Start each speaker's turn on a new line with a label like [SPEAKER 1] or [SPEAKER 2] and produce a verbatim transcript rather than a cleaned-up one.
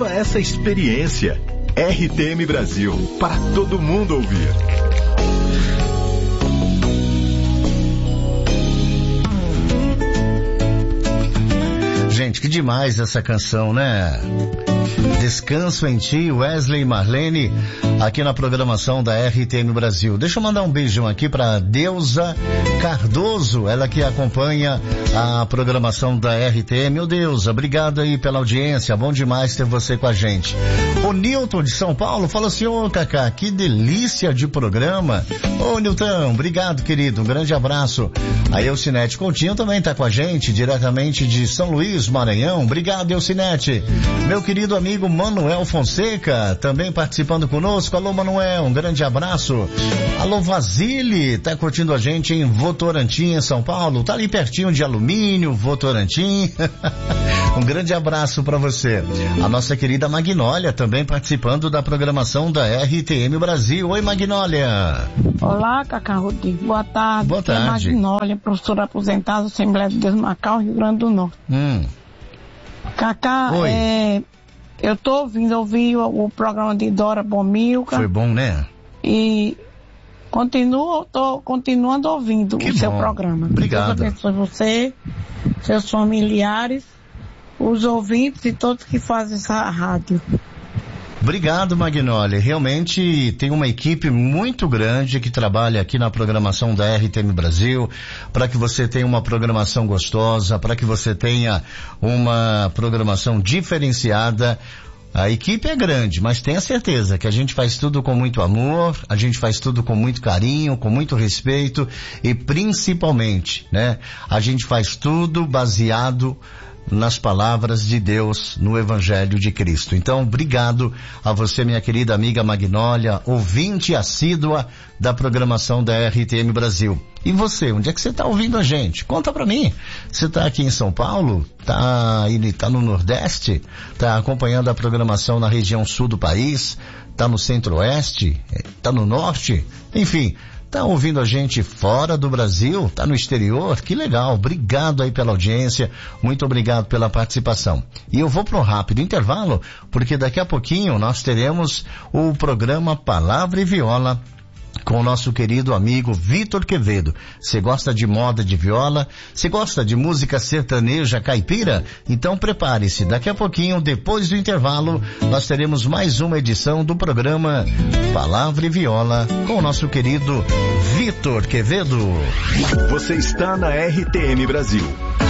[SPEAKER 1] Viva essa experiência. R T M Brasil, para todo mundo ouvir.
[SPEAKER 2] Gente, que demais essa canção, né? Descanso em Ti, Wesley e Marlene, aqui na programação da R T M Brasil. Deixa eu mandar um beijão aqui para Deusa Cardoso, ela que acompanha a programação da R T M. Meu Deus, obrigado aí pela audiência, bom demais ter você com a gente. O Nilton de São Paulo fala assim: ô Cacá, que delícia de programa. Ô Nilton, obrigado querido, um grande abraço. A Elcinete Coutinho também tá com a gente, diretamente de São Luís, Maranhão. Obrigado, Elcinete. Meu querido amigo Manuel Fonseca, também participando conosco. Alô, Manuel, um grande abraço. Alô, Vasile, tá curtindo a gente em Votorantim, em São Paulo. Tá ali pertinho de Alumínio, Votorantim. Um grande abraço para você. A nossa querida Magnólia também participando da programação da R T M Brasil. Oi, Magnólia.
[SPEAKER 3] Olá, Cacá Rodrigo. Boa tarde.
[SPEAKER 2] Boa tarde.
[SPEAKER 3] É Magnólia, professora aposentada, Assembleia de Deus, Macau, Rio Grande do Norte.
[SPEAKER 2] Hum.
[SPEAKER 3] Cacá, é, eu tô ouvindo, ouvi o, o programa de Dora Bomilca.
[SPEAKER 2] Foi bom, né?
[SPEAKER 3] E continuo, tô continuando ouvindo
[SPEAKER 2] que
[SPEAKER 3] o seu
[SPEAKER 2] bom.
[SPEAKER 3] programa.
[SPEAKER 2] Obrigado.
[SPEAKER 3] Deus abençoe você, seus familiares, os ouvintes e todos que fazem essa rádio.
[SPEAKER 2] Obrigado, Magnólia. Realmente tem uma equipe muito grande que trabalha aqui na programação da R T M Brasil, para que você tenha uma programação gostosa, para que você tenha uma programação diferenciada. A equipe é grande, mas tenha certeza que a gente faz tudo com muito amor, a gente faz tudo com muito carinho, com muito respeito e principalmente, né, a gente faz tudo baseado nas palavras de Deus, no Evangelho de Cristo. Então, obrigado a você, minha querida amiga Magnólia, ouvinte assídua da programação da R T M Brasil. E você, onde é que você está ouvindo a gente? Conta pra mim. Você está aqui em São Paulo? Tá, ele tá no Nordeste? Tá acompanhando a programação na região sul do país? Tá no Centro-Oeste? Tá no Norte? Enfim, tá ouvindo a gente fora do Brasil? Tá no exterior? Que legal. Obrigado aí pela audiência. Muito obrigado pela participação. E eu vou para um rápido intervalo, porque daqui a pouquinho nós teremos o programa Palavra e Viola com o nosso querido amigo Vitor Quevedo. Você gosta de moda de viola? Você gosta de música sertaneja caipira? Então prepare-se. Daqui a pouquinho, depois do intervalo, nós teremos mais uma edição do programa Palavra e Viola com o nosso querido Vitor Quevedo.
[SPEAKER 1] Você está na R T M Brasil.